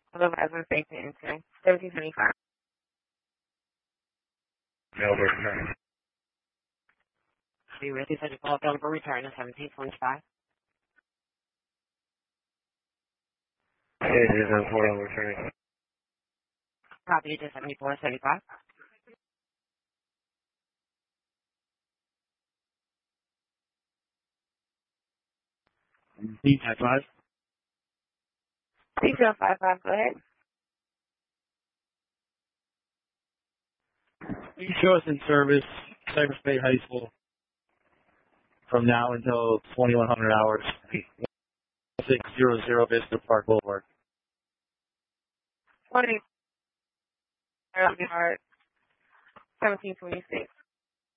Otherwise, we're safe to enter. 1775. Mail return. We really said you call available return at 1725. It is on 4 return. Copy to 7475. Detail 5. Detail 55, go ahead. You show us in service, Cypress Bay High School, from now until 2100 hours. 600 Vista Park Boulevard. 20 Early Heart, 1726.